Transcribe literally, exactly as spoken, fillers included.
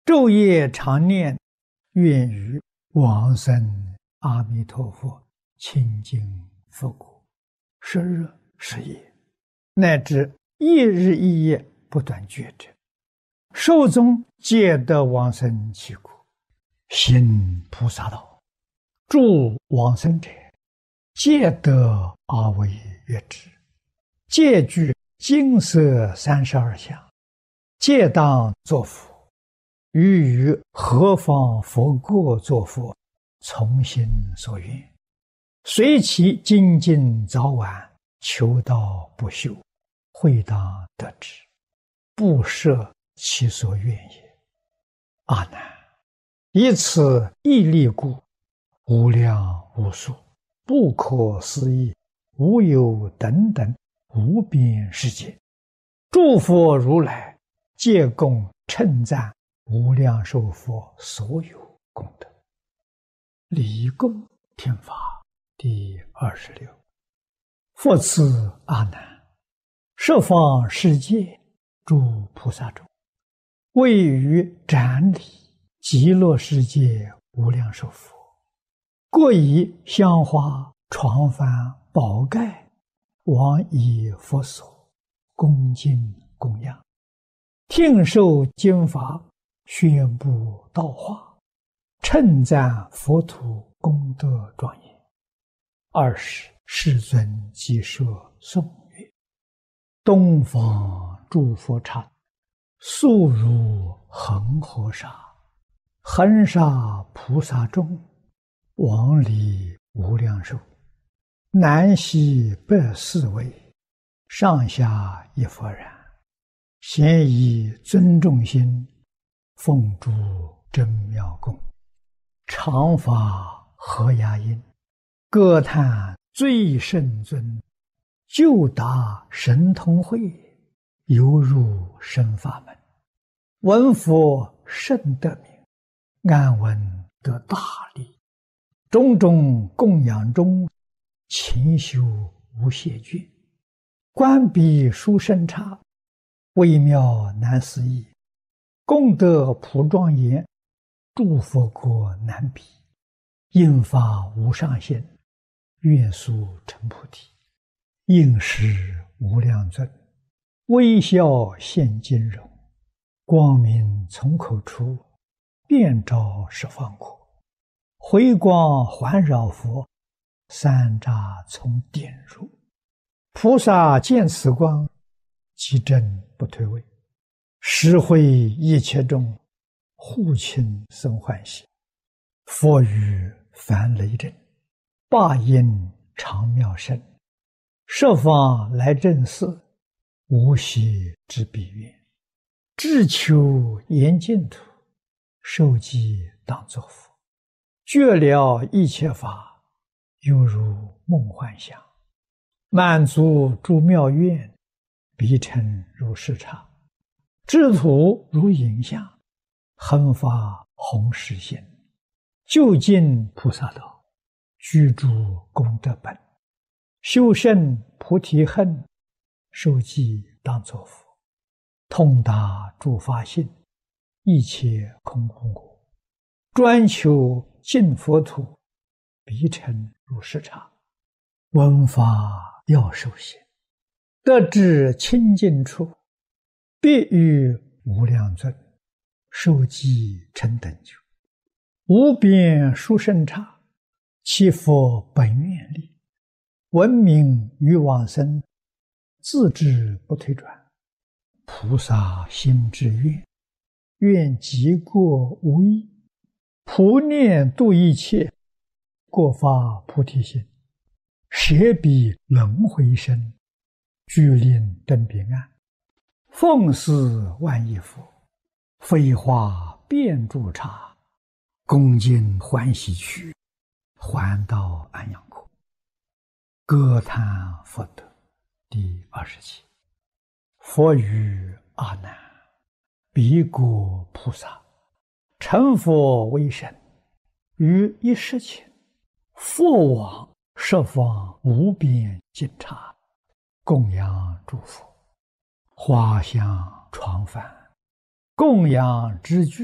昼夜常念，愿与往生阿弥陀佛清净佛国，十日十夜，乃至一日一夜不断觉者，寿终皆得往生其国，行菩萨道，助往生者，皆得阿惟越致，皆具金色三十二相，皆当作佛。欲于何方佛国作佛，从心所愿，随其精进早晚，求道不休，会当得之，不设其所愿也。阿难，以此一力故，无量无数不可思议无有等等无边世界，诸佛如来皆共称赞无量寿佛所有功德。礼供听法第二十六。复次阿难，十方世界诸菩萨中，位于展礼极乐世界无量寿佛，各以香花床幡宝盖往以佛所恭敬供养，听受经法，宣布道化，称赞佛土功德庄严。二十世尊即说颂曰：东方诸佛刹，速如恒河沙，恒沙菩萨众，往礼无量寿，南西北四围，上下一佛然，咸以尊重心，奉诸真妙供，常发和雅音，歌叹最圣尊，就达神通会，犹入深法门，闻佛甚得名，安闻得大利，种种供养中，勤修无懈倦，观彼殊胜刹，微妙难思议，功德普庄严，诸佛国难比，应发无上限，愿速成菩提，应时无量尊，微笑现金容，光明从口出，遍照十方国，回光环绕佛，三匝从点入，菩萨见此光，即正不退位，实会一切众，护亲生欢喜。佛语梵雷震，霸音常妙声，十方来正寺，无息之彼愿，志求严净土，受记当作佛，觉了一切法，犹如梦幻想，满足诸妙愿，彼尘如视刹，智土如影像，恒发弘誓心，究竟菩萨道，居住功德本，修胜菩提恨，受记当作佛，通达诸法性，一切空空果，专求净佛土，彼尘如视刹，闻法要受行，得至清净处，必与无量尊，受记成等觉，无边殊胜刹，其佛本愿力，闻名于往生，自知不退转，菩萨心之愿，愿极过无异，普念度一切，过发菩提心，舍彼轮回身，具令登彼岸，奉祀万亿佛，飞花遍诸刹，恭敬欢喜去，还到安阳国。歌叹佛德第二十七。佛语阿难，彼国菩萨成佛为身，于一时前，复往十方无边尽刹，供养诸佛，花香床幡，供养之具，